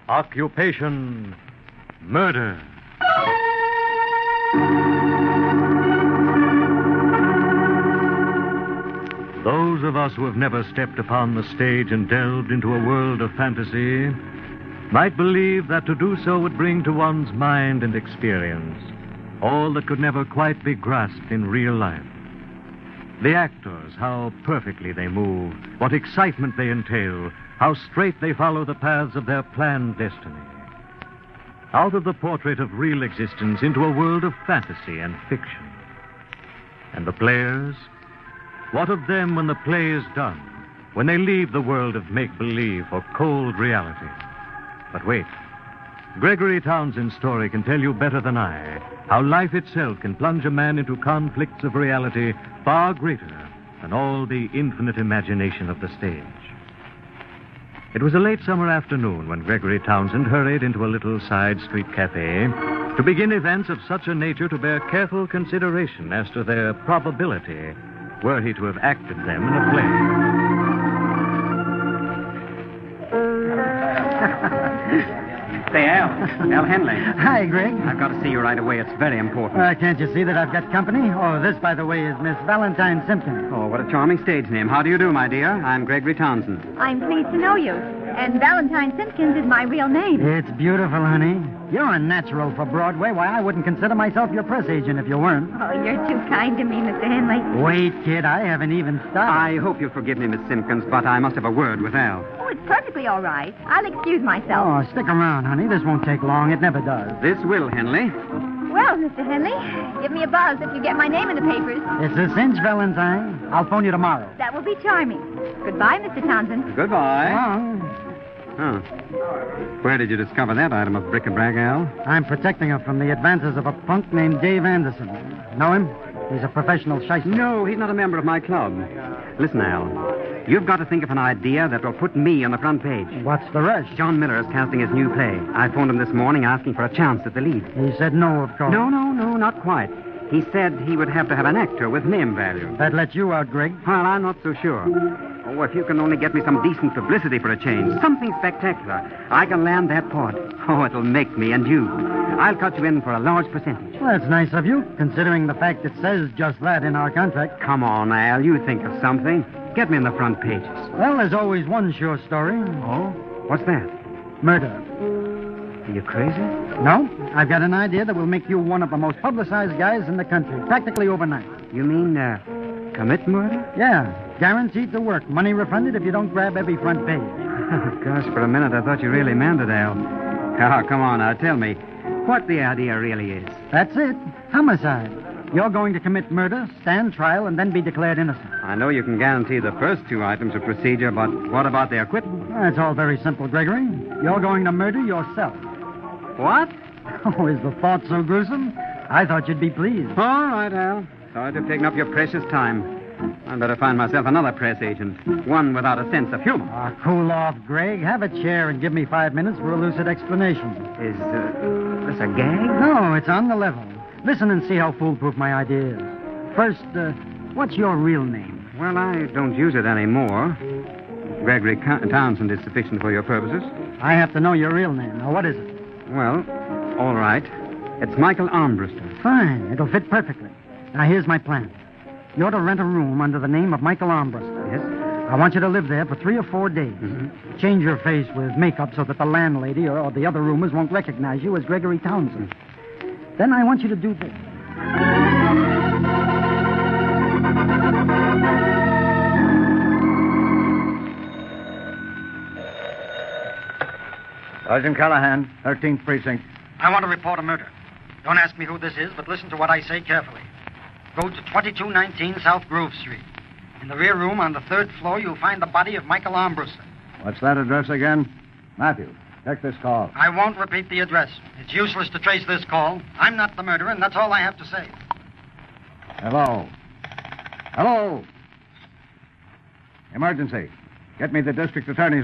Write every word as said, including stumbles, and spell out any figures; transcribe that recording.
Occupation, murder. Those of us who have never stepped upon the stage and delved into a world of fantasy might believe that to do so would bring to one's mind and experience all that could never quite be grasped in real life. The actors, how perfectly they move, what excitement they entail, how straight they follow the paths of their planned destiny. Out of the portrait of real existence into a world of fantasy and fiction. And the players? What of them when the play is done, when they leave the world of make-believe for cold reality? But wait. Gregory Townsend's story can tell you better than I how life itself can plunge a man into conflicts of reality far greater than all the infinite imagination of the stage. It was a late summer afternoon when Gregory Townsend hurried into a little side street cafe to begin events of such a nature to bear careful consideration as to their probability were he to have acted them in a play. Say, Al. Al Henley. Hi, Greg. I've got to see you right away. It's very important. Uh, can't you see that I've got company? Oh, this, by the way, is Miss Valentine Simpkins. Oh, what a charming stage name. How do you do, my dear? I'm Gregory Townsend. I'm pleased to know you. And Valentine Simpkins is my real name. It's beautiful, honey. You're a natural for Broadway. Why, I wouldn't consider myself your press agent if you weren't. Oh, you're too kind to me, Mister Henley. Wait, kid. I haven't even started. I hope you'll forgive me, Miss Simpkins, but I must have a word with Al. Oh, it's perfectly all right. I'll excuse myself. Oh, stick around, honey. This won't take long. It never does. This will, Henley. Well, Mister Henley, give me a buzz if you get my name in the papers. It's a cinch, Valentine. I'll phone you tomorrow. That will be charming. Goodbye, Mister Townsend. Goodbye. Oh. Huh. Where did you discover that item of bric-a-brac, Al? I'm protecting her from the advances of a punk named Dave Anderson. Know him? He's a professional shyster. No, he's not a member of my club. Listen, Al. You've got to think of an idea that will put me on the front page. What's the rush? John Miller is casting his new play. I phoned him this morning asking for a chance at the lead. He said no, of course. No, no, no, not quite. He said he would have to have an actor with name value. That lets you out, Greg. Well, I'm not so sure. Oh, if you can only get me some decent publicity for a change, something spectacular, I can land that part. Oh, it'll make me and you. I'll cut you in for a large percentage. Well, that's nice of you, considering the fact it says just that in our contract. Come on, Al, you think of something. Get me in the front pages. Well, there's always one sure story. Oh? What's that? Murder. Are you crazy? No, I've got an idea that will make you one of the most publicized guys in the country, practically overnight. You mean, uh, commit murder? Yeah, guaranteed to work. Money refunded if you don't grab every front page. Gosh, for a minute I thought you really meant it, Al. Oh, come on now, tell me what the idea really is. That's it. Homicide. You're going to commit murder, stand trial, and then be declared innocent. I know you can guarantee the first two items of procedure, but what about the acquittal? That's all very simple, Gregory. You're going to murder yourself. What? Oh, is the thought so gruesome? I thought you'd be pleased. All right, Al. Sorry to have taken up your precious time. I'd better find myself another press agent, one without a sense of humor. Ah, cool off, Greg. Have a chair and give me five minutes for a lucid explanation. Is uh, this a gag? No, it's on the level. Listen and see how foolproof my idea is. First, uh, what's your real name? Well, I don't use it anymore. Gregory Townsend is sufficient for your purposes. I have to know your real name. Now, what is it? Well, all right. It's Michael Armbruster. Fine. It'll fit perfectly. Now, here's my plan. You're to rent a room under the name of Michael Armbruster. Yes? I want you to live there for three or four days. Mm-hmm. Change your face with makeup so that the landlady or, or the other roomers won't recognize you as Gregory Townsend. Then I want you to do this. Sergeant Callahan, thirteenth Precinct. I want to report a murder. Don't ask me who this is, but listen to what I say carefully. Go to twenty-two nineteen South Grove Street. In the rear room on the third floor, you'll find the body of Michael Armbruster. What's that address again? Matthew, take this call. I won't repeat the address. It's useless to trace this call. I'm not the murderer, and that's all I have to say. Hello. Hello. Emergency. Get me the district attorney's